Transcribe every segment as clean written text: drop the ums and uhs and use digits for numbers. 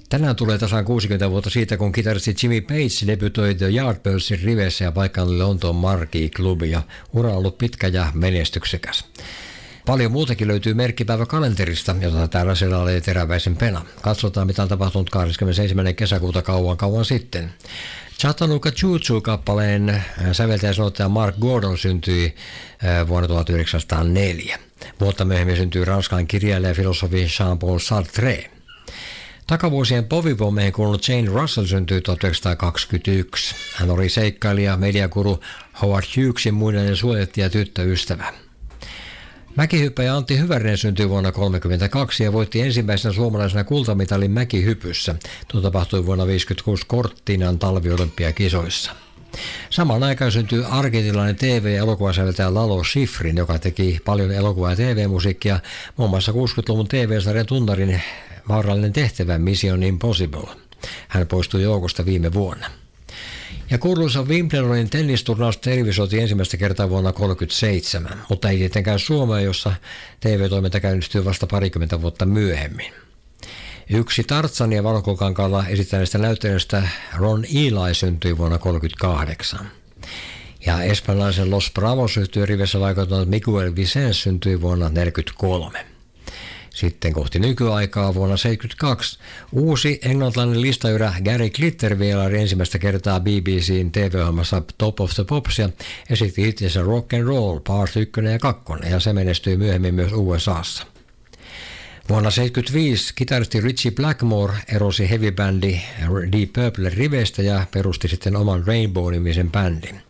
Tänään tulee tasan 60 vuotta siitä, kun kitaristi Jimmy Page debytoi The Yardbirdsin riveissä ja paikkaan oli Lontoon Marquee-klubi ja ura on ollut pitkä ja menestyksekäs. Paljon muutakin löytyy merkkipäiväkalenterista, jota täällä selailee teräväisen pena. Katsotaan, mitä on tapahtunut 21. kesäkuuta kauan sitten. Chattanooga Choo Choo-kappaleen säveltäjä ja sanottaja Mark Gordon syntyi vuonna 1904. Vuotta myöhemmin syntyi Ranskan kirjailija ja filosofi Jean-Paul Sartre. Takavuosien povipommeihin kuulunut Jane Russell syntyi 1921. Hän oli seikkailija, mediakuru Howard Hughesin muinainen suojettaja ja tyttöystävä. Mäkihyppäjä Antti Hyvärinen syntyi vuonna 1932 ja voitti ensimmäisenä suomalaisena kultamitalin mäkihypyssä. Tuo tapahtui vuonna 1956 Cortinan talviolympiakisoissa. Samaan aikaan syntyi argentilainen TV- ja elokuvasäveltäjä Lalo Schifrin, joka teki paljon elokuva- ja TV-musiikkia, muun muassa 60-luvun TV-sarjan tunnarin vaarallinen tehtävä Mission Impossible. Hän poistui joukosta viime vuonna. Ja kuuluisa Wimbledonin tennisturnaus televisoitiin ensimmäistä kertaa vuonna 1937, mutta ei tietenkään Suomea, jossa TV-toiminta käynnistyy vasta parikymmentä vuotta myöhemmin. Yksi Tarzania Valkokankaalla esittäneestä näyttelijöistä Ron Ely syntyi vuonna 1938. Ja espanjalaisen Los Bravos-yhtyön rivessä vaikuttanut Miguel Vicens syntyi vuonna 1943. Sitten kohti nykyaikaa vuonna 1972 uusi englantilainen listajyrä Gary Glitter vieraili ensimmäistä kertaa BBC:n TV-ohjelmassa Top of the Pops ja esitti itsensä Rock and Roll Part 1 ja 2 ja se menestyi myöhemmin myös USAssa. Vuonna 1975 kitaristi Ritchie Blackmore erosi heavy-bändi Deep Purple riveistä ja perusti sitten oman Rainbow-nimisen bändin.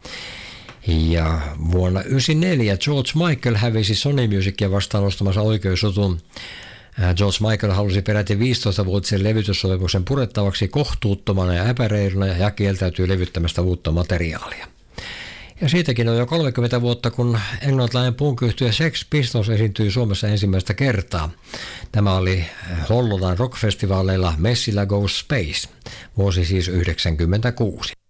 Ja vuonna 1994 George Michael hävisi Sony Musicia vastaan nostamassa oikeusjutun. George Michael halusi peräti 15-vuotisen levytyssopimuksen purettavaksi kohtuuttomana ja epäreiluna ja kieltäytyi levyttämästä uutta materiaalia. Ja siitäkin on jo 30 vuotta, kun englantilainen punk-yhtye Sex Pistols esiintyi Suomessa ensimmäistä kertaa. Tämä oli Hollolan rockfestivaaleilla Messillä Goes Space, vuosi siis 1996.